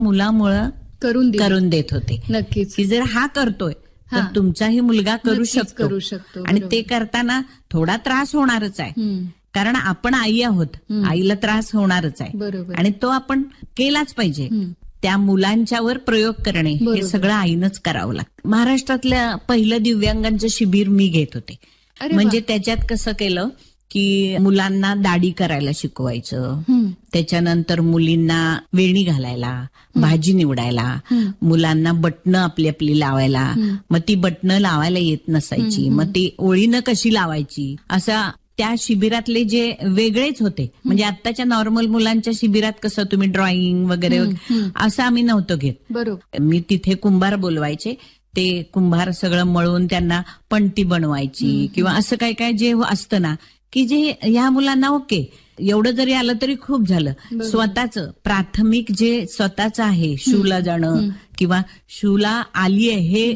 मुलामुळं करून देत होते. नक्कीच. की जर हा करतोय तर तुमचाही मुलगा करू शकतो. आणि ते करताना थोडा त्रास होणारच आहे, कारण आपण आई आहोत, आईला त्रास होणारच आहे. बरोबर. आणि तो आपण केलाच पाहिजे. त्या मुलांच्यावर प्रयोग करणे हे सगळं आईनच करावं लागतं. महाराष्ट्रातल्या पहिलं दिव्यांगांचं शिबिर मी घेत होते. म्हणजे त्याच्यात कसं केलं की मुलांना दाढी करायला शिकवायचं, त्याच्यानंतर मुलींना वेणी घालायला, भाजी निवडायला, मुलांना बटणं आपली आपली लावायला, मग ती बटणं लावायला येत नसायची, मग ती ओळीनं कशी लावायची, असा त्या शिबिरातले जे वेगळेच होते. म्हणजे आत्ताच्या नॉर्मल मुलांच्या शिबिरात कसं तुम्ही ड्रॉइंग वगैरे असं आम्ही नव्हतं घेत. बरोबर. मी तिथे कुंभार बोलवायचे, ते कुंभार सगळं मळून त्यांना पणती बनवायची किंवा असं काय काय जे असतं ना, की जे ह्या मुलांना ओके एवढं जरी आलं तरी खूप झालं. स्वतःचं प्राथमिक जे स्वतःचं आहे, शूला जाणं किंवा शूला आली आहे हे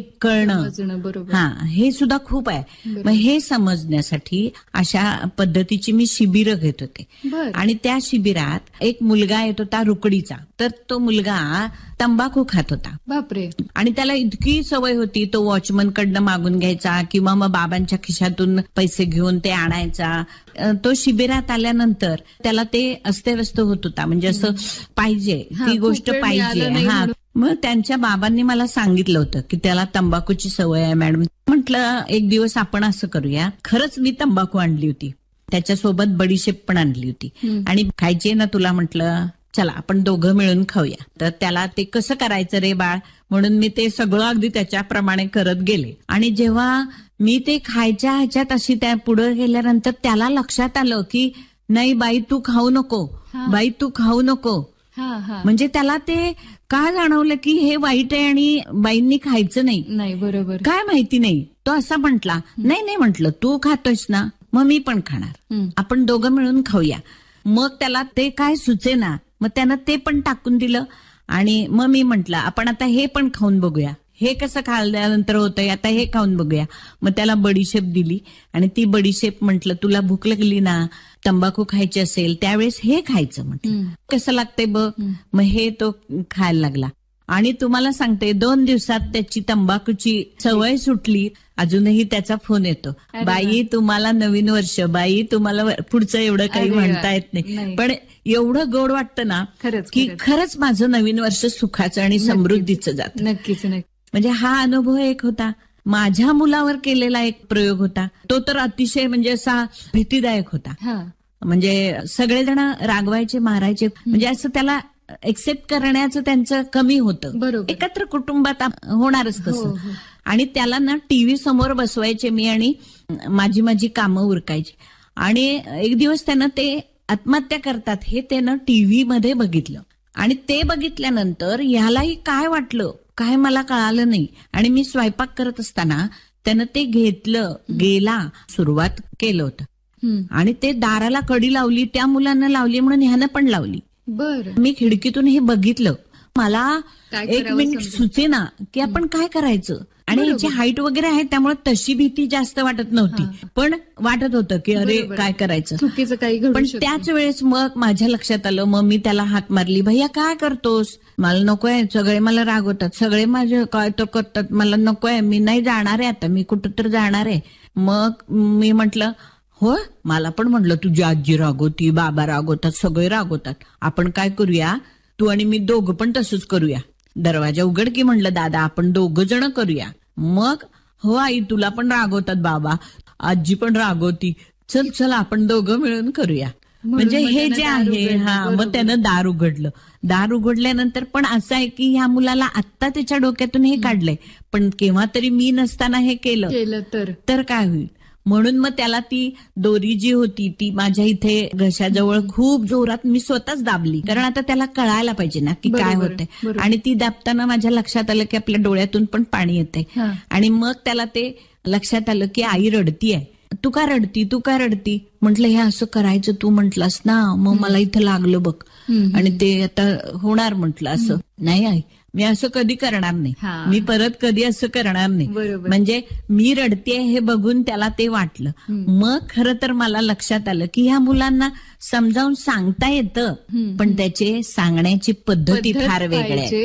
कळणं, हे सुद्धा खूप आहे. मग हे समजण्यासाठी अशा पद्धतीची मी शिबिरं घेत होते. आणि त्या शिबिरात एक मुलगा येत होता रुकडीचा, तर तो मुलगा तंबाखू खात होता. बापरे. आणि त्याला इतकी सवय होती, तो वॉचमन कडनं मागून घ्यायचा किंवा मग बाबांच्या खिशातून पैसे घेऊन ते आणायचा. तो शिबिरात आल्यानंतर त्याला ते अस्तेव्यस्त होत होता, म्हणजे असं पाहिजे ती गोष्ट पाहिजे. मग त्यांच्या बाबांनी मला सांगितलं होतं की त्याला तंबाखूची सवय आहे मॅडम. म्हटलं एक दिवस आपण असं करूया. खरंच मी तंबाखू आणली होती, त्याच्यासोबत बडीशेप पण आणली होती. आणि खायची ना तुला, म्हटलं चला आपण दोघं मिळून खाऊया. तर त्याला ते कसं करायचं रे बाळ म्हणून मी ते सगळं अगदी त्याच्याप्रमाणे करत गेले. आणि जेव्हा मी ते खायच्या ह्याच्यात अशी त्या पुढे गेल्यानंतर त्याला लक्षात आलं की नाही बाई तू खाऊ नको, बाई तू खाऊ नको. म्हणजे त्याला ते का जाणवलं की हे वाईट आहे आणि बाईंनी खायचं नाही. बरोबर. काय माहिती नाही, तो असा म्हटला. नाही म्हटलं तू खातोयस ना, मग मी पण खाणार, आपण दोघं मिळून खाऊया. मग त्याला ते काय सुचेना, मग त्यानं ते पण टाकून दिलं. आणि मग मी म्हटलं आपण आता हे पण खाऊन बघूया, हे कसं खाल्ल्यानंतर होतंय, आता हे खाऊन बघूया. मग त्याला बडीशेप दिली आणि ती बडीशेप म्हटलं तुला भूक लागली ना, तंबाखू खायची असेल त्यावेळेस हे खायचं, म्हटलं कसं लागतंय बघ. मग हे तो खायला लागला. आणि तुम्हाला सांगते 2 दिवसात त्याची तंबाखूची सवय सुटली. अजूनही त्याचा फोन येतो, बाई तुम्हाला नवीन वर्ष, बाई तुम्हाला पुढचं एवढं काही म्हणता येत नाही, पण एवढं गोड वाटतं ना की खरंच माझं नवीन वर्ष सुखाचं आणि समृद्धीचं जातं. नक्कीच. म्हणजे हा अनुभव एक होता. माझ्या मुलावर केलेला एक प्रयोग होता, तो तर अतिशय म्हणजे असा भीतीदायक होता. म्हणजे सगळेजण रागवायचे, मारायचे, म्हणजे असं त्याला एक्सेप्ट करण्याचं त्यांचं कमी होतं. एकत्र कुटुंबात होणारच तसं. आणि त्याला ना टीव्ही समोर बसवायचे मी आणि माझी कामं उरकायची. आणि एक दिवस त्यानं ते आत्महत्या करतात हे त्यानं टीव्ही मध्ये बघितलं. आणि ते बघितल्यानंतर ह्यालाही काय वाटलं काय मला कळालं नाही. आणि मी स्वयंपाक करत असताना त्यानं ते घेतलं, गेला, सुरुवात केलं होतं. आणि ते दाराला कडी लावली, त्या मुलांना लावली म्हणून ह्यानं पण लावली. मी खिडकीतून हे बघितलं. मला एक मिनिट सुचेना की आपण काय करायचं. आणि याची हाईट वगैरे आहे त्यामुळे तशी भीती जास्त वाटत नव्हती, पण वाटत होतं की अरे काय करायचं, चुकीचं काही घडू पण त्याच वेळेस मग माझ्या लक्षात आलं. मग मी त्याला हाक मारली, भैया काय करतोस, मला नकोय, सगळे मला रागवतात, सगळे माझे काय तर करतात, मला नकोय, मी नाही जाणार आहे आता, मी कुठं तर जाणार आहे. मग मी म्हटलं हो, मला पण म्हटलं तुझी आजी रागवती, बाबा रागवतात, सगळे रागवतात, आपण काय करूया, तू आणि मी दोघं पण तसंच करूया. दरवाजा उघड की म्हणलं दादा आपण दोघं जण करूया. मग हो आई तुला पण रागवतात बाबा, आजी पण रागवती, चल चल आपण दोघं मिळून करूया. म्हणजे हे जे आहे मग त्यानं दार उघडलं. दार उघडल्यानंतर पण असं आहे की ह्या मुलाला आत्ता त्याच्या डोक्यातून हे काढलंय, पण केव्हा तरी मी नसताना हे केलं तर काय होईल. म्हणून मग त्याला ती दोरी जी होती ती माझ्या इथे घशाजवळ खूप जोरात मी स्वतःच दाबली, कारण आता त्याला कळायला पाहिजे ना की काय होतंय. आणि ती दाबताना माझ्या लक्षात आलं की आपल्या डोळ्यातून पण पाणी येतंय. आणि मग त्याला ते लक्षात आलं की आई रडती आहे. तू का रडती म्हटलं हे असं करायचं तू म्हटलास ना, मग मला इथं लागलं बघ आणि ते आता होणार म्हटलं असं. नाही आई, मी असं कधी करणार नाही, मी परत कधी असं करणार नाही. म्हणजे मी रडतेय हे बघून त्याला ते वाटलं. मग खरं तर मला लक्षात आलं की ह्या मुलांना समजावून सांगता येतं, पण त्याचे सांगण्याची पद्धती फार वेगळ्या आहेत.